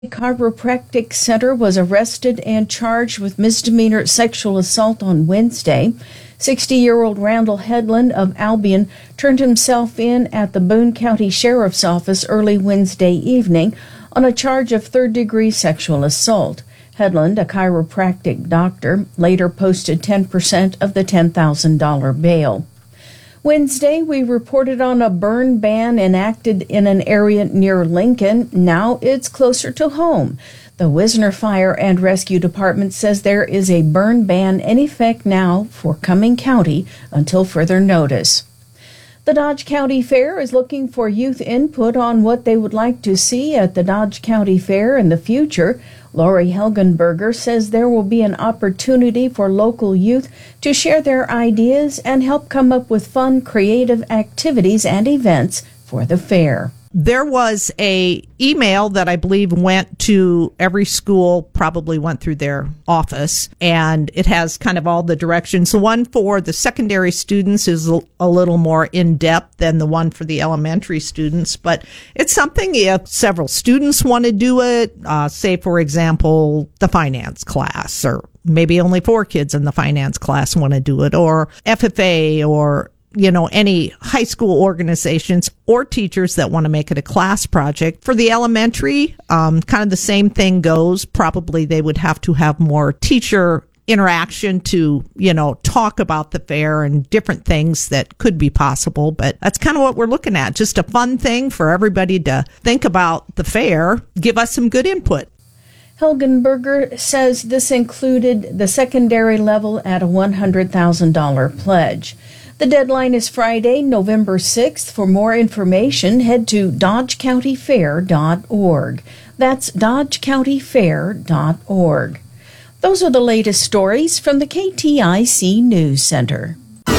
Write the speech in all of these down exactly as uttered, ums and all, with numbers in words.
Chiropractic Center was arrested and charged with misdemeanor sexual assault on Wednesday. sixty-year-old Randall Headland of Albion turned himself in at the Boone County Sheriff's Office early Wednesday evening on a charge of third-degree sexual assault. Headland, a chiropractic doctor, later posted ten percent of the ten thousand dollars bail. Wednesday, we reported on a burn ban enacted in an area near Lincoln. Now it's closer to home. The Wisner Fire and Rescue Department says there is a burn ban in effect now for Cumming County until further notice. The Dodge County Fair is looking for youth input on what they would like to see at the Dodge County Fair in the future. Lori Helgenberger says there will be an opportunity for local youth to share their ideas and help come up with fun, creative activities and events for the fair. There was a email that I believe went to every school, probably went through their office, and it has kind of all the directions. The one for the secondary students is a little more in-depth than the one for the elementary students, but it's something if several students want to do it, uh, say, for example, the finance class, or maybe only four kids in the finance class want to do it, or F F A, or you know, any high school organizations or teachers that want to make it a class project. For the elementary, um, kind of the same thing goes. Probably they would have to have more teacher interaction to, you know, talk about the fair and different things that could be possible. But that's kind of what we're looking at. Just a fun thing for everybody to think about the fair, give us some good input. Helgenberger says this included the secondary level at a one hundred thousand dollars pledge. The deadline is Friday, November sixth. For more information, head to dodge county fair dot org. That's dodge county fair dot org. Those are the latest stories from the K T I C News Center.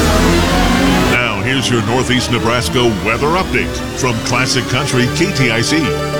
Now, here's your Northeast Nebraska weather update from Classic Country K T I C.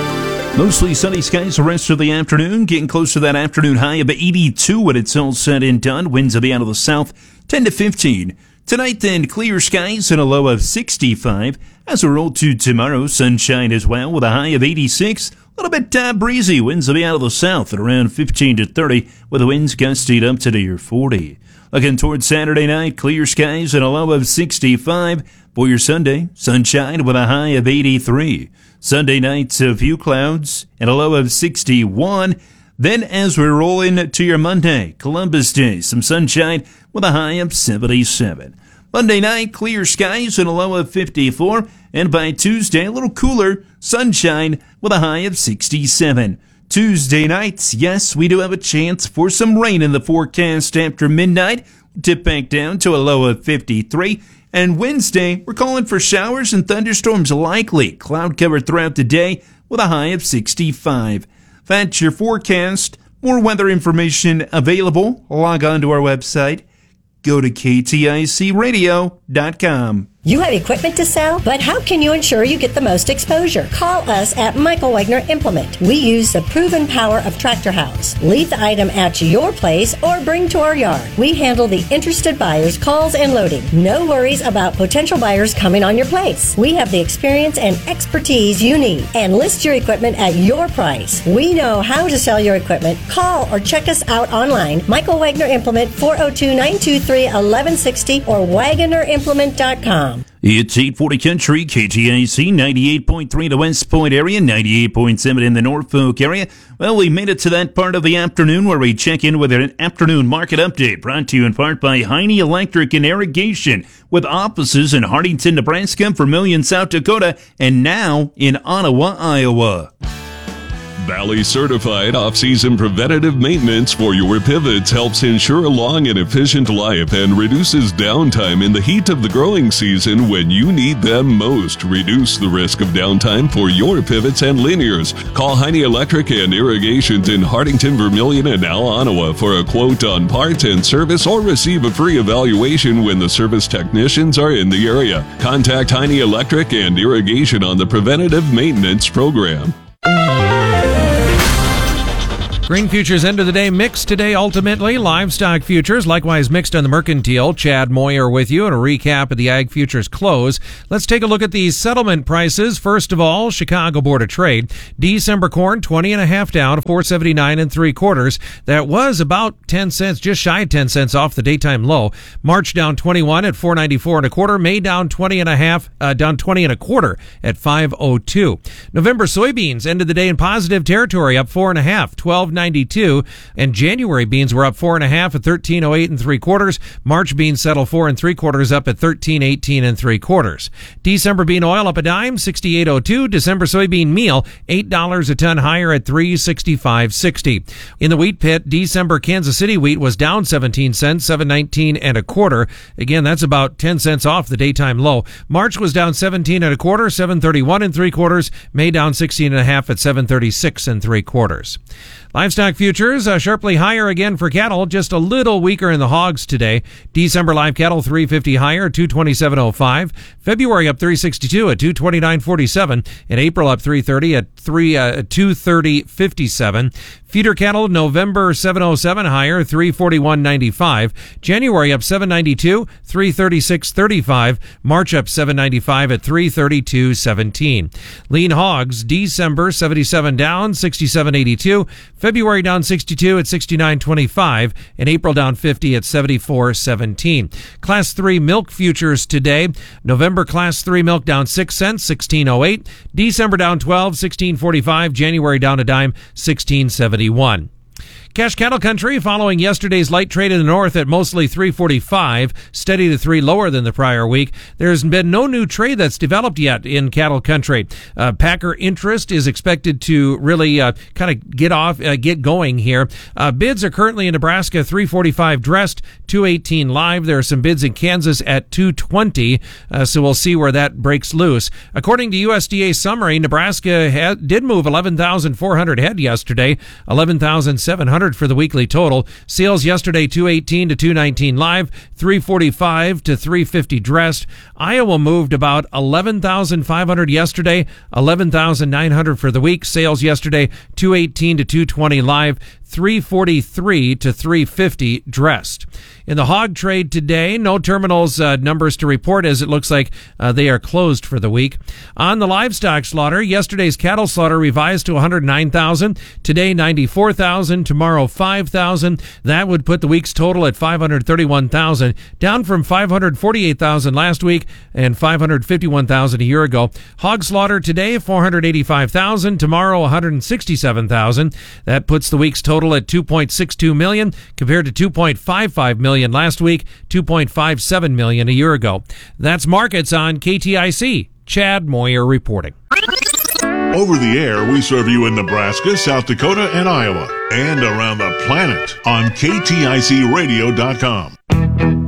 Mostly sunny skies the rest of the afternoon, getting close to that afternoon high of eighty-two when it's all said and done. Winds will be out of the south, ten to fifteen. Tonight, then, clear skies and a low of sixty-five. As we roll to tomorrow, sunshine as well with a high of eighty-six. A little bit uh, breezy. Winds will be out of the south at around fifteen to thirty, with the winds gusting up to near forty. Looking towards Saturday night, clear skies and a low of sixty-five. For your Sunday, sunshine with a high of eighty-three. Sunday night, a few clouds and a low of sixty-one. Then as we roll into your Monday, Columbus Day, some sunshine with a high of seventy-seven. Monday night, clear skies and a low of fifty-four. And by Tuesday, a little cooler, sunshine with a high of sixty-seven. Tuesday nights, yes, we do have a chance for some rain in the forecast after midnight. Dip back down to a low of fifty-three. And Wednesday, we're calling for showers and thunderstorms likely. Cloud cover throughout the day with a high of sixty-five. That's your forecast. More weather information available. Log on to our website. Go to K T I C radio dot com. You have equipment to sell, but how can you ensure you get the most exposure? Call us at Michael Wagner Implement. We use the proven power of Tractor House. Leave the item at your place or bring to our yard. We handle the interested buyers' calls and loading. No worries about potential buyers coming on your place. We have the experience and expertise you need and list your equipment at your price. We know how to sell your equipment. Call or check us out online. Michael Wagner Implement, four oh two, nine two three, one one six oh or Wagner Implement dot com. It's eight forty Country, K T I C, ninety-eight point three in the West Point area, ninety-eight point seven in the Norfolk area. Well, we made it to that part of the afternoon where we check in with an afternoon market update brought to you in part by Heine Electric and Irrigation, with offices in Hardington, Nebraska, Vermillion, South Dakota, and now in Ottawa, Iowa. Valley Certified Off-Season Preventative Maintenance for your pivots helps ensure a long and efficient life and reduces downtime in the heat of the growing season when you need them most. Reduce the risk of downtime for your pivots and linears. Call Heine Electric and Irrigations in Hardington, Vermillion, and now Ottawa for a quote on parts and service, or receive a free evaluation when the service technicians are in the area. Contact Heine Electric and Irrigation on the Preventative Maintenance Program. Grain futures end of the day mixed today ultimately. Livestock futures likewise mixed on the mercantile. Chad Moyer with you and a recap of the ag futures close. Let's take a look at the settlement prices. First of all, Chicago Board of Trade. December corn twenty and a half down to four seventy-nine and three quarters. That was about ten cents, just shy of ten cents off the daytime low. March down twenty-one at four ninety-four and a quarter. May down twenty and a half, uh, down twenty and a quarter at five oh two. November soybeans ended the day in positive territory, up four and a half, twelve ninety-two, and January beans were up four and a half at thirteen oh eight and three quarters. March beans settle four and three quarters, up at thirteen eighteen and three quarters. December bean oil up a dime, sixty-eight oh two. December soybean meal eight dollars a ton higher at three sixty-five sixty. In the wheat pit, December Kansas City wheat was down seventeen cents, seven nineteen and a quarter. Again, that's about ten cents off the daytime low. March was down seventeen and a quarter, seven thirty-one and three quarters. May down sixteen and a half at seven thirty-six and three quarters. Livestock futures uh, sharply higher again for cattle, just a little weaker in the hogs today. December live cattle three fifty higher, two twenty-seven oh five. February up three sixty-two at two twenty-nine forty-seven. And April up three thirty at three uh, two thirty fifty-seven. Feeder cattle November seven oh seven higher, three forty-one ninety-five. January up seven ninety-two, three thirty-six thirty-five. March up seven ninety-five at three thirty-two seventeen. Lean hogs December seventy-seven down, sixty-seven eighty-two. February down sixty-two at sixty-nine twenty-five, and April down fifty at seventy-four seventeen. Class three milk futures today. November Class three milk down six cents, sixteen oh eight. December down twelve, sixteen forty-five. January down a dime, sixteen seventy-one. Cash cattle country following yesterday's light trade in the north at mostly three forty-five, steady to three lower than the prior week. There's been no new trade that's developed yet in cattle country. Uh, Packer interest is expected to really uh, kind of get off, uh, get going here. Uh, bids are currently in Nebraska three forty-five dressed, two eighteen live. There are some bids in Kansas at two twenty, uh, so we'll see where that breaks loose. According to U S D A summary, Nebraska ha- did move eleven thousand four hundred head yesterday, eleven thousand seven hundred for the weekly total. Sales yesterday two eighteen to two nineteen live, three forty-five to three fifty dressed. Iowa moved about eleven thousand five hundred yesterday, eleven thousand nine hundred for the week. Sales yesterday two eighteen to two twenty live, three forty-three to three fifty dressed. In the hog trade today, no terminals uh, numbers to report as it looks like uh, they are closed for the week. On the livestock slaughter, yesterday's cattle slaughter revised to one hundred nine thousand, today ninety-four thousand, tomorrow five thousand. That would put the week's total at five hundred thirty-one thousand, down from five hundred forty-eight thousand last week and five hundred fifty-one thousand a year ago. Hog slaughter today, four hundred eighty-five thousand, tomorrow one hundred sixty-seven thousand. That puts the week's total at two point six two million compared to two point five five million last week, two point five seven million a year ago. That's markets on K T I C. Chad Moyer reporting. Over the air, we serve you in Nebraska, South Dakota, and Iowa, and around the planet on K T I C radio dot com.